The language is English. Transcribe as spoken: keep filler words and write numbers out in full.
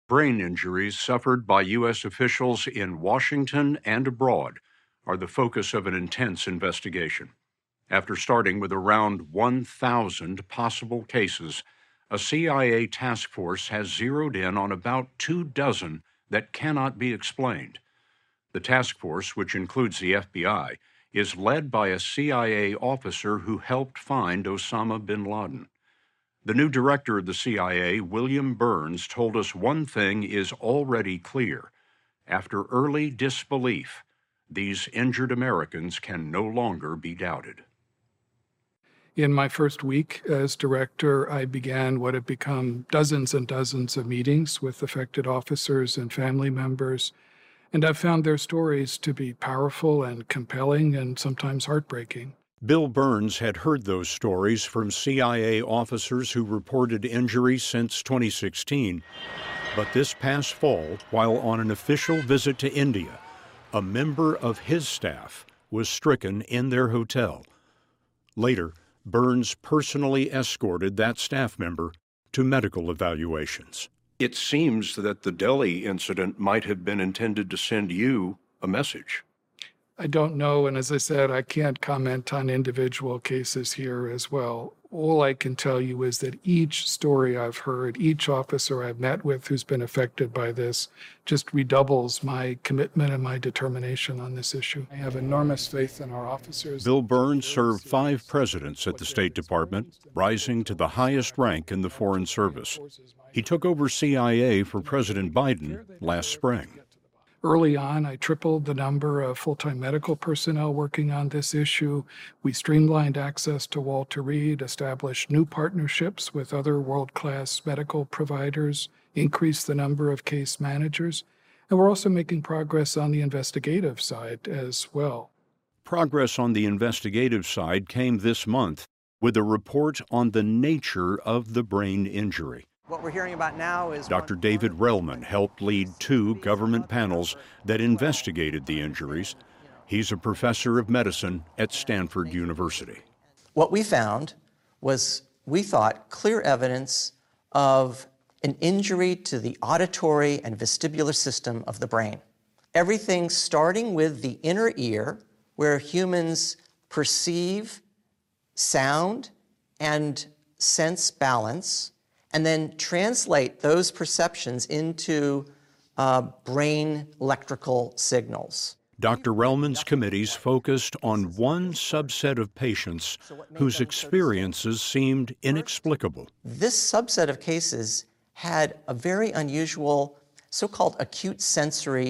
Brain injuries suffered by U S officials in Washington and abroad are the focus of an intense investigation. After starting with around one thousand possible cases, a C I A task force has zeroed in on about two dozen that cannot be explained. The task force, which includes the F B I, is led by a C I A officer who helped find Osama bin Laden. The new director of the C I A, William Burns, told us one thing is already clear. After early disbelief, these injured Americans can no longer be doubted. In my first week as director, I began what have become dozens and dozens of meetings with affected officers and family members, and I've found their stories to be powerful and compelling and sometimes heartbreaking. Bill Burns had heard those stories from C I A officers who reported injury since twenty sixteen. But this past fall, while on an official visit to India, a member of his staff was stricken in their hotel. Later, Burns personally escorted that staff member to medical evaluations. It seems that the Delhi incident might have been intended to send you a message. I don't know, and as I said, I can't comment on individual cases here as well. All I can tell you is that each story I've heard, each officer I've met with who's been affected by this, just redoubles my commitment and my determination on this issue. I have enormous faith in our officers. Bill Burns served five presidents at the State Department, rising to the highest rank in the Foreign Service. He took over C I A for President Biden last spring. Early on, I tripled the number of full-time medical personnel working on this issue. We streamlined access to Walter Reed, established new partnerships with other world-class medical providers, increased the number of case managers, and we're also making progress on the investigative side as well. Progress on the investigative side came this month with a report on the nature of the brain injury. What we're hearing about now is Doctor David Relman helped lead two government panels that investigated the injuries. He's a professor of medicine at Stanford University. What we found was, we thought, clear evidence of an injury to the auditory and vestibular system of the brain. Everything starting with the inner ear, where humans perceive sound and sense balance, and then translate those perceptions into uh, brain electrical signals. Doctor Relman's committees focused on one subset of patients whose experiences seemed inexplicable. This subset of cases had a very unusual so-called acute sensory